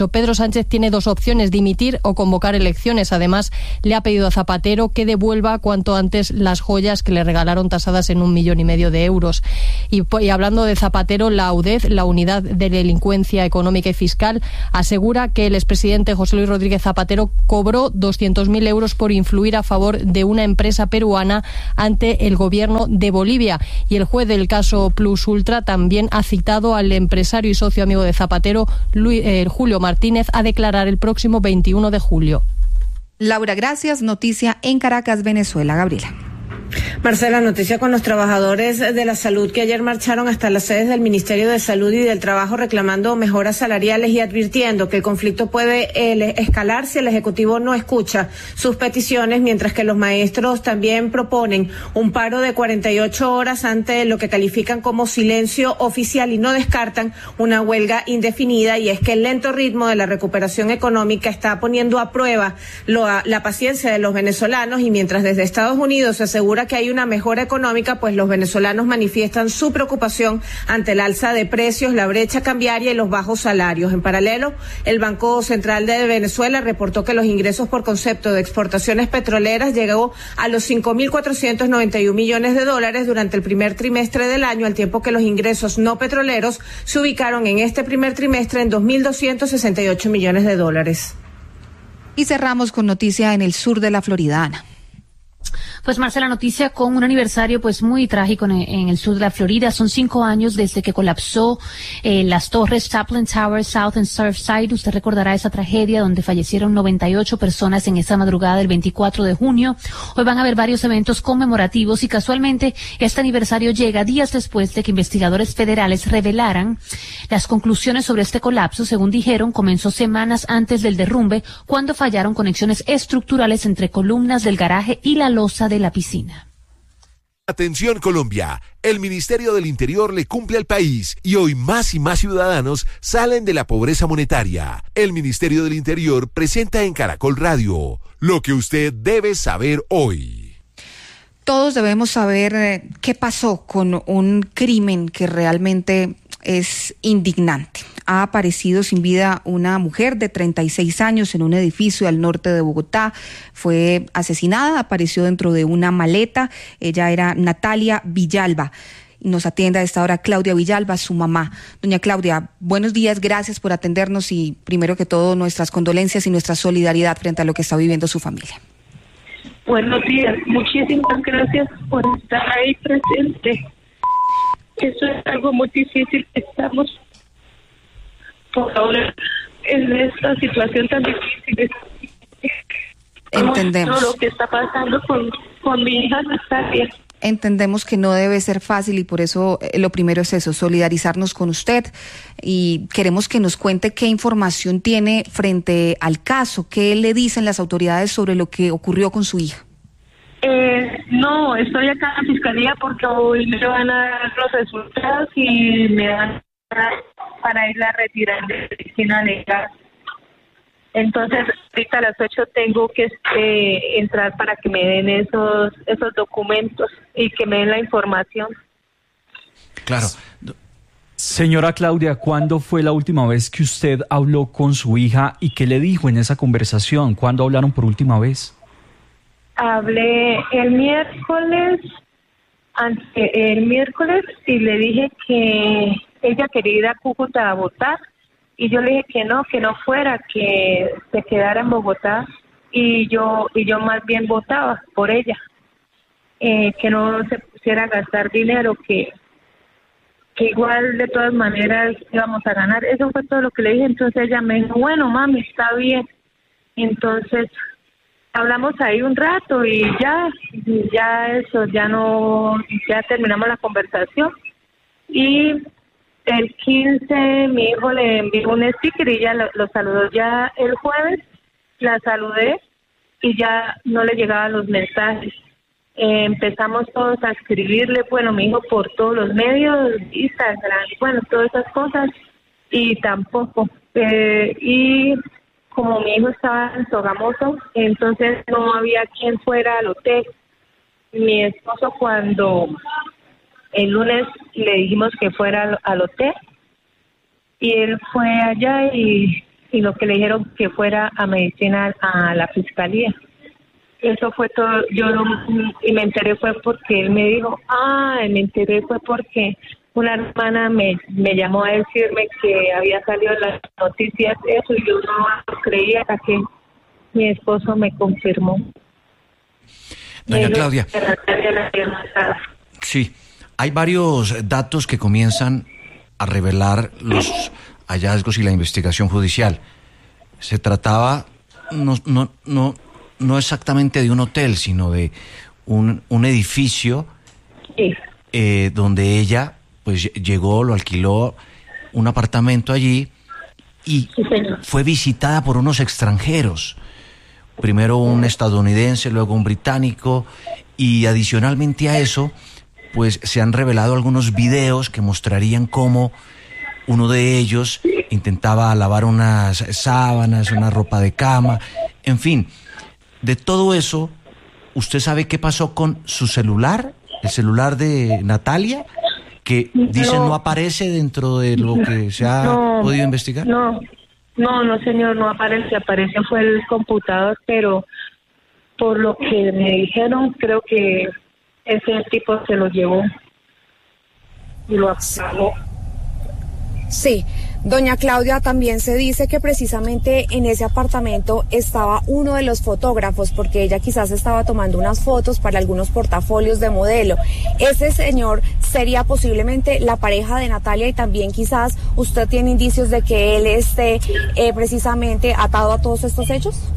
Congreso. Pedro Sánchez tiene dos opciones, dimitir o convocar elecciones. Además, le ha pedido a Zapatero que devuelva cuanto antes las joyas que le regalaron tasadas en un millón y medio de euros. Y, y hablando de Zapatero, la U D E F, la Unidad de Delincuencia Económica y Fiscal, asegura que el expresidente José Luis Rodríguez Zapatero cobró doscientos mil euros por influir a favor de una empresa peruana ante el gobierno de Bolivia. Y el juez del caso Plus Ultra también ha citado al empresario y socio amigo de Zapatero, Luis, eh, Julio Martínez, a declarar el próximo veintiuno de julio. Laura, gracias. Noticia en Caracas, Venezuela. Gabriela. Marcela, noticia con los trabajadores de la salud que ayer marcharon hasta las sedes del Ministerio de Salud y del Trabajo reclamando mejoras salariales y advirtiendo que el conflicto puede eh, escalar si el Ejecutivo no escucha sus peticiones, mientras que los maestros también proponen un paro de cuarenta y ocho horas ante lo que califican como silencio oficial y no descartan una huelga indefinida. Y es que el lento ritmo de la recuperación económica está poniendo a prueba lo, la paciencia de los venezolanos, y mientras desde Estados Unidos se asegura que hay una mejora económica, pues los venezolanos manifiestan su preocupación ante el alza de precios, la brecha cambiaria y los bajos salarios. En paralelo, el Banco Central de Venezuela reportó que los ingresos por concepto de exportaciones petroleras llegó a los cinco mil cuatrocientos noventa y un millones de dólares durante el primer trimestre del año, al tiempo que los ingresos no petroleros se ubicaron en este primer trimestre en dos mil doscientos sesenta y ocho millones de dólares. Y cerramos con noticia en el sur de la Florida, Ana. Pues Marcela, noticia con un aniversario pues muy trágico en, en el sur de la Florida. Son cinco años desde que colapsó eh, las torres Chaplin Tower, South and Surfside. Usted recordará esa tragedia donde fallecieron noventa y ocho personas en esa madrugada del veinticuatro de junio. Hoy van a haber varios eventos conmemorativos y casualmente este aniversario llega días después de que investigadores federales revelaran las conclusiones sobre este colapso. Según dijeron, comenzó semanas antes del derrumbe, cuando fallaron conexiones estructurales entre columnas del garaje y la losa de la piscina. Atención Colombia, el Ministerio del Interior le cumple al país y hoy más y más ciudadanos salen de la pobreza monetaria. El Ministerio del Interior presenta en Caracol Radio lo que usted debe saber hoy. Todos debemos saber eh, qué pasó con un crimen que realmente es indignante. Ha aparecido sin vida una mujer de treinta y seis años en un edificio al norte de Bogotá. Fue asesinada, apareció dentro de una maleta. Ella era Natalia Villalba. Nos atiende a esta hora Claudia Villalba, su mamá. Doña Claudia, buenos días, gracias por atendernos y primero que todo nuestras condolencias y nuestra solidaridad frente a lo que está viviendo su familia. Buenos días, muchísimas gracias por estar ahí presente. Eso es algo muy difícil que estamos por ahora en esta situación tan difícil. Entendemos. Todo lo que está pasando con, con mi hija Natalia. Entendemos que no debe ser fácil y por eso eh, lo primero es eso, solidarizarnos con usted, y queremos que nos cuente qué información tiene frente al caso, qué le dicen las autoridades sobre lo que ocurrió con su hija. Eh, no, estoy acá en la fiscalía porque hoy me van a dar los resultados y me van a para irla a retirar de medicina legal. Entonces, ahorita a las ocho tengo que eh, entrar para que me den esos esos documentos y que me den la información. Claro. Señora Claudia, ¿cuándo fue la última vez que usted habló con su hija y qué le dijo en esa conversación? ¿Cuándo hablaron por última vez? Hablé el miércoles, ante, el miércoles y le dije que ella quería ir a Cúcuta a votar y yo le dije que no, que no fuera, que se quedara en Bogotá y yo y yo más bien votaba por ella, eh, que no se pusiera a gastar dinero, que que igual de todas maneras íbamos a ganar. Eso fue todo lo que le dije. Entonces ella me dijo, bueno mami, está bien. Entonces hablamos ahí un rato y ya, ya eso, ya no, ya terminamos la conversación. Y el quince mi hijo le envió un sticker y ya lo, lo saludó. Ya el jueves la saludé y ya no le llegaban los mensajes. Eh, empezamos todos a escribirle, bueno, mi hijo por todos los medios, Instagram, bueno, todas esas cosas, y tampoco. Eh, y como mi hijo estaba en Sogamoso, entonces no había quien fuera al hotel. Mi esposo, cuando el lunes le dijimos que fuera al, al hotel, y él fue allá y, sino que le dijeron que fuera a medicina a la fiscalía. Eso fue todo. Yo no, y me enteré fue porque él me dijo, ah, me enteré fue porque una hermana me, me llamó a decirme que había salido en las noticias eso, y yo no lo creía hasta que mi esposo me confirmó. Doña Claudia, sí, hay varios datos que comienzan a revelar los hallazgos y la investigación judicial. Se trataba no, no, no, no exactamente de un hotel, sino de un, un edificio sí. eh, donde ella pues llegó, lo alquiló, un apartamento allí y sí, fue visitada por unos extranjeros. Primero un estadounidense, luego un británico, y adicionalmente a eso, pues se han revelado algunos videos que mostrarían cómo uno de ellos intentaba lavar unas sábanas, una ropa de cama, en fin. De todo eso, ¿usted sabe qué pasó con su celular? El celular de Natalia, que dicen no, no aparece dentro de lo que se ha no, podido investigar. No, no, no señor, no aparece, aparece fue el computador, pero por lo que me dijeron, creo que ese tipo se lo llevó y lo apagó. Sí, doña Claudia, también se dice que precisamente en ese apartamento estaba uno de los fotógrafos, porque ella quizás estaba tomando unas fotos para algunos portafolios de modelo. Ese señor sería posiblemente la pareja de Natalia, y también quizás usted tiene indicios de que él esté eh, precisamente atado a todos estos hechos.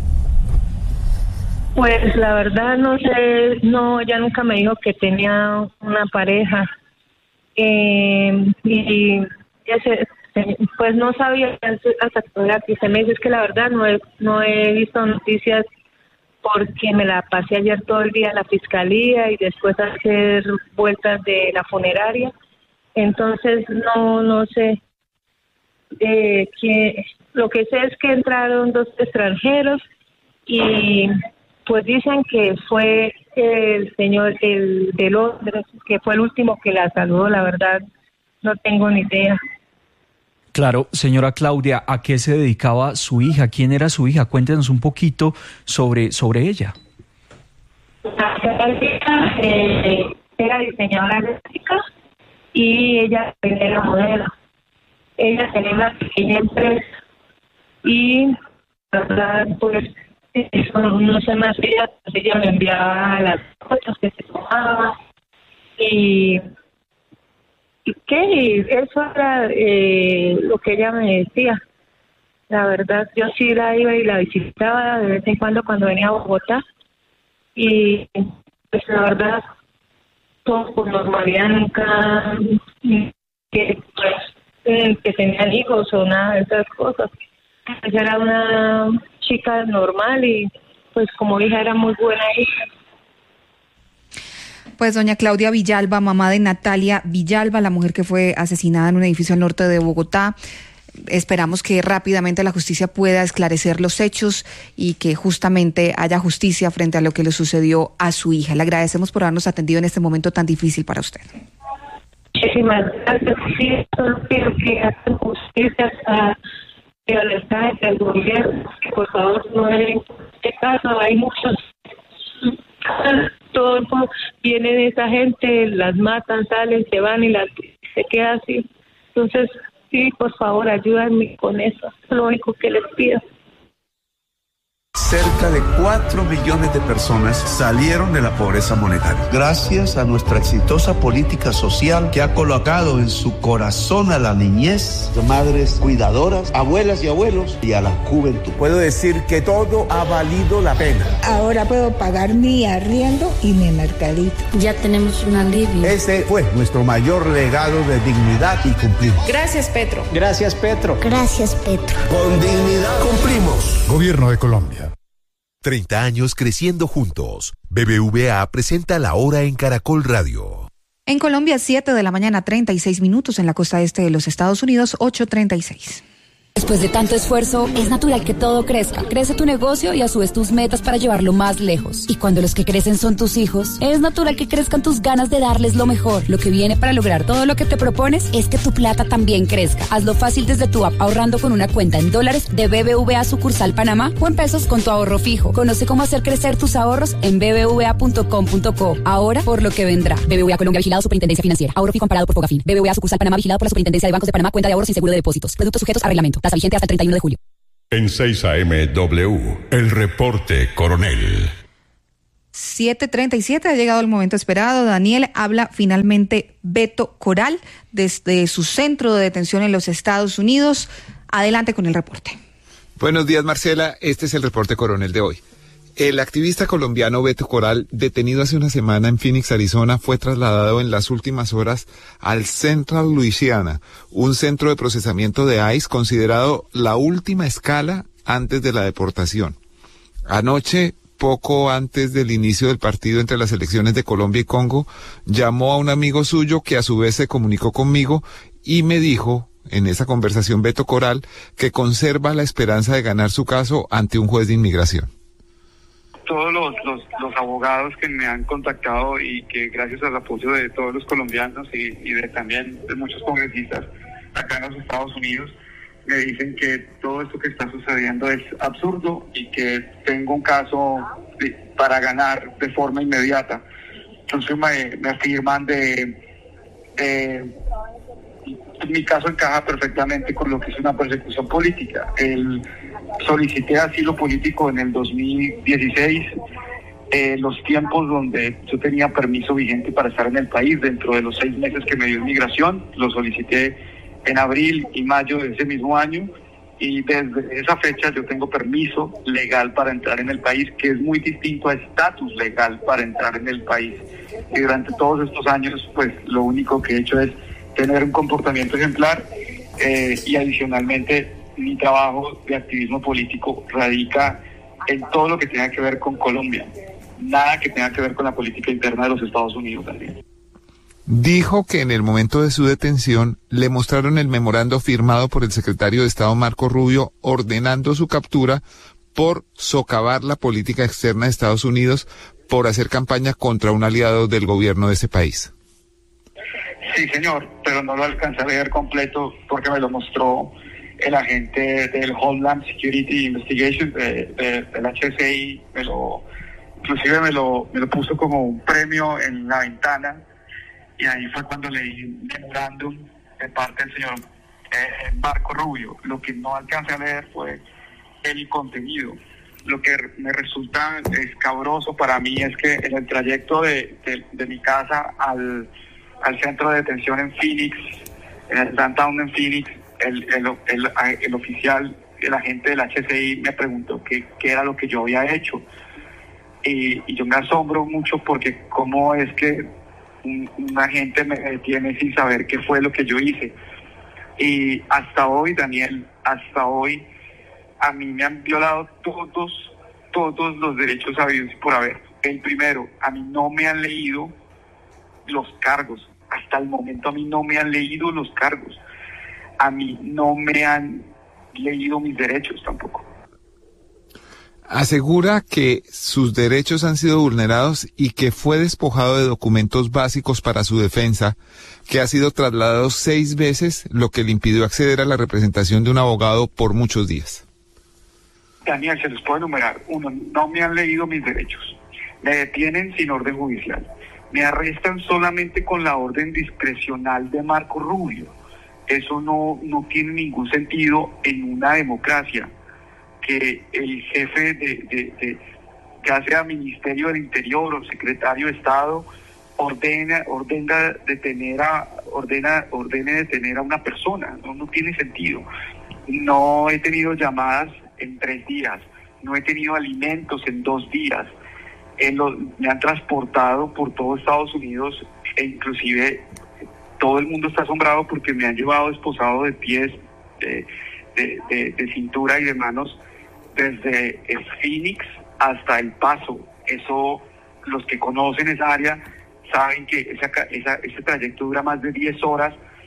Pues la verdad no sé, no, ella nunca me dijo que tenía una pareja. Eh, y ese, pues no sabía hasta que se me dice, es que la verdad no he, no he visto noticias porque me la pasé ayer todo el día en la fiscalía y después hacer vueltas de la funeraria. Entonces no, no sé. Eh, que, lo que sé es que entraron dos extranjeros y pues dicen que fue el señor, el de Londres, que fue el último que la saludó. La verdad, no tengo ni idea. Claro, señora Claudia, ¿a qué se dedicaba su hija? ¿Quién era su hija? Cuéntenos un poquito sobre, sobre ella. La hija eh, era diseñadora gráfica y ella era modelo. Ella tenía una pequeña empresa y, la verdad, pues, eso no se me hacía, ella me enviaba las fotos que se tomaba y, y qué, eso era eh, lo que ella me decía. La verdad, yo sí la iba y la visitaba de vez en cuando cuando venía a Bogotá y pues la verdad, todo por normalidad, nunca que, pues, eh, que tenían hijos o nada de esas cosas. Ella era una chica normal y pues como hija era muy buena hija. Pues doña Claudia Villalba, mamá de Natalia Villalba, la mujer que fue asesinada en un edificio al norte de Bogotá. Esperamos que rápidamente la justicia pueda esclarecer los hechos y que justamente haya justicia frente a lo que le sucedió a su hija. Le agradecemos por habernos atendido en este momento tan difícil para usted. Muchísimas gracias. Sí, solo quiero que hagan justicia a el gobierno, que por favor no en este caso hay muchos, todo viene esa gente, las matan, salen, se van y las, se queda así. Entonces sí, por favor ayúdenme con eso, es lo único que les pido. Cerca de cuatro millones de personas salieron de la pobreza monetaria. Gracias a nuestra exitosa política social que ha colocado en su corazón a la niñez, madres cuidadoras, abuelas y abuelos y a la juventud. Puedo decir que todo ha valido la pena. Ahora puedo pagar mi arriendo y mi mercadito. Ya tenemos un alivio. Ese fue nuestro mayor legado de dignidad y cumplir. Gracias, Petro. Gracias, Petro. Gracias, Petro. Con dignidad cumplimos. Gobierno de Colombia. treinta años creciendo juntos. B B V A presenta La Hora en Caracol Radio. En Colombia, siete de la mañana, treinta y seis minutos. En la costa este de los Estados Unidos, ocho treinta y seis. Después de tanto esfuerzo, es natural que todo crezca. Crece tu negocio y a su vez tus metas para llevarlo más lejos. Y cuando los que crecen son tus hijos, es natural que crezcan tus ganas de darles lo mejor. Lo que viene para lograr todo lo que te propones es que tu plata también crezca. Hazlo fácil desde tu app ahorrando con una cuenta en dólares de B B V A sucursal Panamá o en pesos con tu ahorro fijo. Conoce cómo hacer crecer tus ahorros en b b v a punto com punto co. Ahora por lo que vendrá. B B V A Colombia vigilado Superintendencia Financiera. Ahorro fijo amparado por Fogafín. B B V A sucursal Panamá vigilado por la Superintendencia de Bancos de Panamá. Cuenta de ahorros sin seguro de depósitos. Productos sujetos a reglamento. Tasa vigente hasta el treinta y uno de julio. En seis A M W, el reporte Coronel. siete treinta y siete, ha llegado el momento esperado. Daniel, habla finalmente Beto Coral desde su centro de detención en los Estados Unidos. Adelante con el reporte. Buenos días, Marcela. Este es el reporte Coronel de hoy. El activista colombiano Beto Coral, detenido hace una semana en Phoenix, Arizona, fue trasladado en las últimas horas al Central Louisiana, un centro de procesamiento de I C E considerado la última escala antes de la deportación. Anoche, poco antes del inicio del partido entre las selecciones de Colombia y Congo, llamó a un amigo suyo que a su vez se comunicó conmigo y me dijo, en esa conversación Beto Coral, que conserva la esperanza de ganar su caso ante un juez de inmigración. Todos los, los, los abogados que me han contactado y que gracias al apoyo de todos los colombianos y, y de también de muchos congresistas acá en los Estados Unidos, me dicen que todo esto que está sucediendo es absurdo y que tengo un caso de, para ganar de forma inmediata. Entonces me, me afirman de, de mi caso encaja perfectamente con lo que es una persecución política. El, solicité asilo político en el dos mil dieciséis, eh, los tiempos donde yo tenía permiso vigente para estar en el país dentro de los seis meses que me dio inmigración, lo solicité en abril y mayo de ese mismo año y desde esa fecha yo tengo permiso legal para entrar en el país, que es muy distinto a estatus legal para entrar en el país. Y durante todos estos años, pues lo único que he hecho es tener un comportamiento ejemplar eh, y adicionalmente mi trabajo de activismo político radica en todo lo que tenga que ver con Colombia, nada que tenga que ver con la política interna de los Estados Unidos también. Dijo que en el momento de su detención le mostraron el memorando firmado por el secretario de Estado Marco Rubio ordenando su captura por socavar la política externa de Estados Unidos, por hacer campaña contra un aliado del gobierno de ese país. Sí, señor, pero no lo alcancé a leer completo porque me lo mostró el agente del Homeland Security Investigation, de, de, del H S I, me lo, inclusive me lo, me lo puso como un premio en la ventana, y ahí fue cuando leí un memorándum de parte del señor eh, Marco Rubio. Lo que no alcancé a leer fue el contenido. Lo que me resulta escabroso para mí es que en el trayecto de, de, de mi casa al, al centro de detención en Phoenix, en el downtown en Phoenix, el, el, el, el oficial, el agente del H S I me preguntó qué, qué era lo que yo había hecho. Y, y yo me asombro mucho porque cómo es que un, un agente me detiene sin saber qué fue lo que yo hice. Y hasta hoy, Daniel, hasta hoy, a mí me han violado todos, todos los derechos habidos y por haber. El primero, a mí no me han leído los cargos. Hasta el momento a mí no me han leído los cargos. A mí no me han leído mis derechos tampoco. Asegura que sus derechos han sido vulnerados y que fue despojado de documentos básicos para su defensa, que ha sido trasladado seis veces, lo que le impidió acceder a la representación de un abogado por muchos días. Daniel, se los puedo enumerar. Uno, no me han leído mis derechos. Me detienen sin orden judicial. Me arrestan solamente con la orden discrecional de Marco Rubio. Eso no, no tiene ningún sentido en una democracia. Que el jefe de, de, de ya sea Ministerio del Interior o Secretario de Estado ordena ordena detener a ordena ordene detener a una persona. No, no tiene sentido. No he tenido llamadas en tres días, no he tenido alimentos en dos días. En lo, me han transportado por todo Estados Unidos e inclusive todo el mundo está asombrado porque me han llevado esposado de pies, de, de, de, de cintura y de manos desde el Phoenix hasta El Paso. Eso, los que conocen esa área saben que esa, esa, ese trayecto dura más de diez horas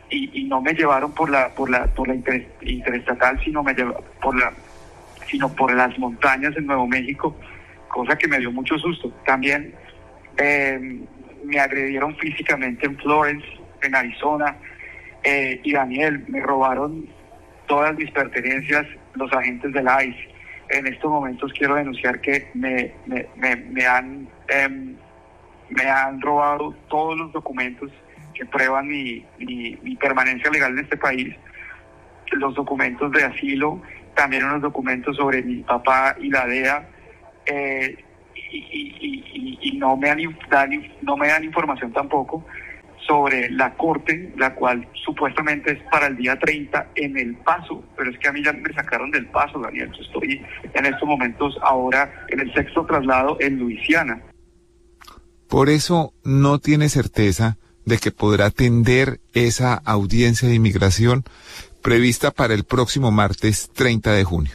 y, y no me llevaron por la por la por la inter, interestatal, sino me llevaron por la sino por las montañas en Nuevo México, cosa que me dio mucho susto. También eh, me agredieron físicamente en Florence, en Arizona, eh, y Daniel, me robaron todas mis pertenencias los agentes del I C E. En estos momentos quiero denunciar que me, me, me, me han eh, me han robado todos los documentos que prueban mi, mi, mi permanencia legal en este país, los documentos de asilo, también unos documentos sobre mi papá y la D E A, eh, y, y, y, y no me dan, no me dan información tampoco sobre la corte, la cual supuestamente es para el día treinta en El Paso, pero es que a mí ya me sacaron del Paso, Daniel. Yo estoy en estos momentos ahora en el sexto traslado en Luisiana. Por eso no tiene certeza de que podrá atender esa audiencia de inmigración prevista para el próximo martes treinta de junio.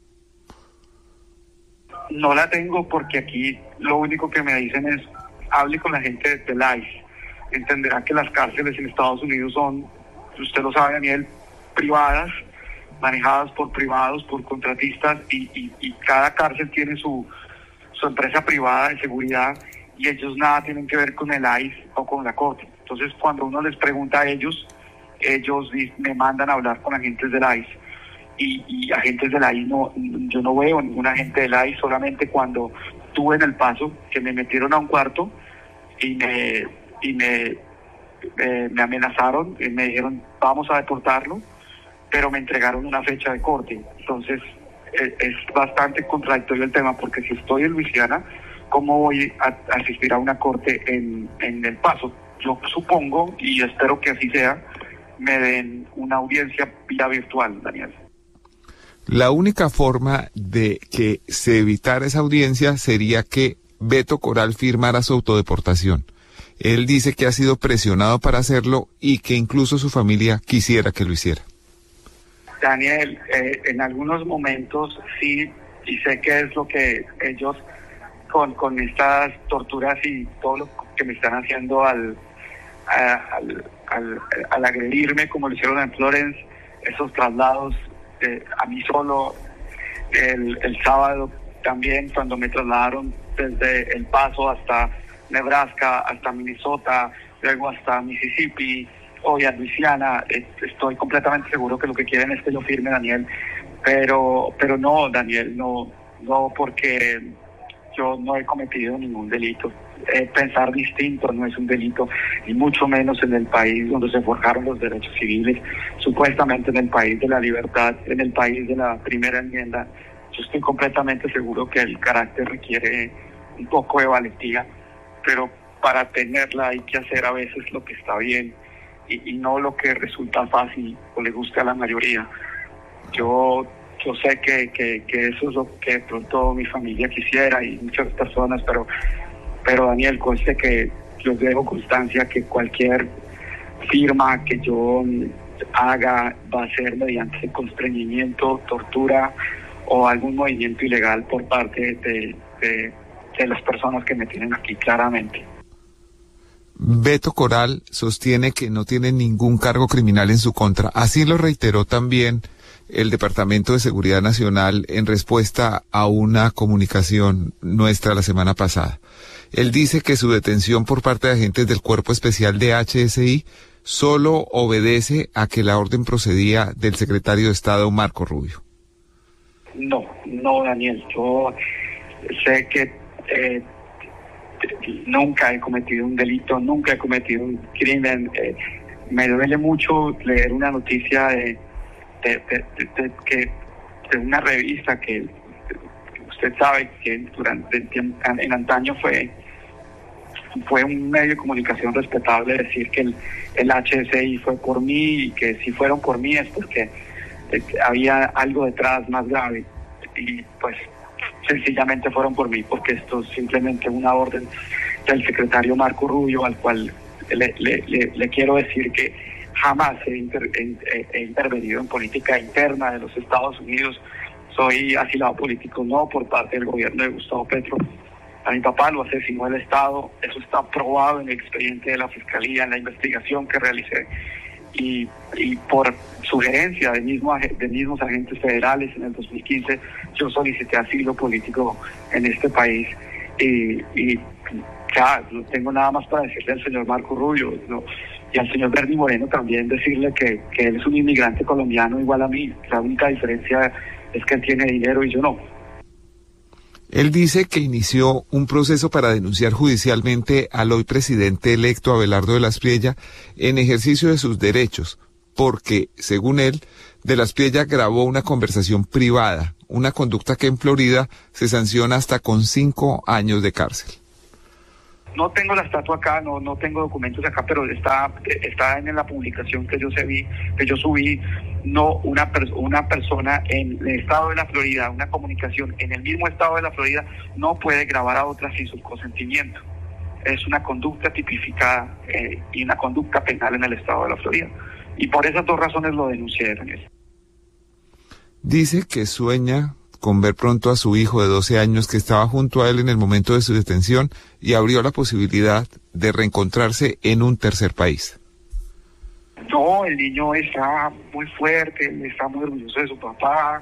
No la tengo porque aquí lo único que me dicen es hable con la gente del I C E. Entenderá que las cárceles en Estados Unidos son, usted lo sabe, Daniel, privadas, manejadas por privados, por contratistas, y, y, y cada cárcel tiene su, su empresa privada de seguridad, y ellos nada tienen que ver con el I C E o con la corte. Entonces, cuando uno les pregunta a ellos, ellos me mandan a hablar con agentes del I C E. Y, y agentes del I C E, no, yo no veo ningún agente del I C E, solamente cuando estuve en El Paso, que me metieron a un cuarto y me, y me, me, me amenazaron, y me dijeron, vamos a deportarlo, pero me entregaron una fecha de corte. Entonces, es, es bastante contradictorio el tema, porque si estoy en Luisiana, ¿cómo voy a asistir a una corte en, en El Paso? Yo supongo, y espero que así sea, me den una audiencia vía virtual, Daniel. La única forma de que se evitara esa audiencia sería que Beto Coral firmara su autodeportación. Él dice que ha sido presionado para hacerlo y que incluso su familia quisiera que lo hiciera. Daniel, eh, en algunos momentos sí, y sé que es lo que ellos con, con estas torturas y todo lo que me están haciendo al, a, al, al, al agredirme, como lo hicieron en Florence, esos traslados eh, a mí solo, el, el sábado también, cuando me trasladaron desde El Paso hasta Nebraska, hasta Minnesota, luego hasta Mississippi, hoy a Luisiana. Estoy completamente seguro que lo que quieren es que yo firme, Daniel, pero pero no, Daniel, no, no, porque yo no he cometido ningún delito. Eh, pensar distinto no es un delito, y mucho menos en el país donde se forjaron los derechos civiles, supuestamente en el país de la libertad, en el país de la primera enmienda. Yo estoy completamente seguro que el carácter requiere un poco de valentía, pero para tenerla hay que hacer a veces lo que está bien y, y no lo que resulta fácil o le guste a la mayoría. Yo yo sé que, que, que eso es lo que de pronto mi familia quisiera y muchas personas, pero pero Daniel, conste que yo dejo constancia que cualquier firma que yo haga va a ser mediante constreñimiento, tortura o algún movimiento ilegal por parte de, de, de las personas que me tienen aquí, claramente. Beto Coral sostiene que no tiene ningún cargo criminal en su contra. Así lo reiteró también el Departamento de Seguridad Nacional en respuesta a una comunicación nuestra la semana pasada. Él dice que su detención por parte de agentes del Cuerpo Especial de H S I solo obedece a que la orden procedía del secretario de Estado Marco Rubio. No, no, Daniel, yo sé que eh, nunca he cometido un delito, nunca he cometido un crimen. Eh, me duele mucho leer una noticia de, de, de, de, de, que, de una revista que usted sabe que durante el tiempo, en antaño fue fue un medio de comunicación respetable decir que el, el H S I fue por mí, y que si fueron por mí es porque eh, había algo detrás más grave, y pues sencillamente fueron por mí, porque esto es simplemente una orden del secretario Marco Rubio, al cual le, le, le, le quiero decir que jamás he, inter, he, he intervenido en política interna de los Estados Unidos. Soy asilado político no por parte del gobierno de Gustavo Petro. A mi papá lo asesinó el Estado, eso está probado en el expediente de la Fiscalía, en la investigación que realicé, y, y por sugerencia de, mismo, de mismos agentes federales en el dos mil quince yo solicité asilo político en este país y, y ya no tengo nada más para decirle al señor Marco Rubio, ¿no? Y al señor Bernie Moreno también decirle que, que él es un inmigrante colombiano igual a mí. La única diferencia es que él tiene dinero y yo no. Él dice que inició un proceso para denunciar judicialmente al hoy presidente electo Abelardo de las Priella en ejercicio de sus derechos, porque, según él, de las Priella grabó una conversación privada, una conducta que en Florida se sanciona hasta con cinco años de cárcel. No tengo la estatua acá, no no tengo documentos acá, pero está está en la publicación que yo subí, que yo subí, no una una persona en el estado de la Florida, una comunicación en el mismo estado de la Florida no puede grabar a otra sin su consentimiento. Es una conducta tipificada eh, y una conducta penal en el estado de la Florida. Y por esas dos razones lo denuncié, Daniel. Dice que sueña con ver pronto a su hijo de doce años que estaba junto a él en el momento de su detención y abrió la posibilidad de reencontrarse en un tercer país. No, el niño está muy fuerte, está muy orgulloso de su papá,